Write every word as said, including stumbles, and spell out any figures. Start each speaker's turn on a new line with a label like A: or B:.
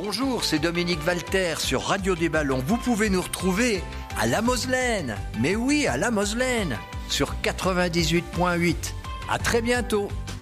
A: Bonjour, c'est Dominique Walter sur Radio des Ballons. Vous pouvez nous retrouver à La Moselaine. Mais oui, à La Moselaine, sur quatre-vingt-dix-huit virgule huit. À très bientôt.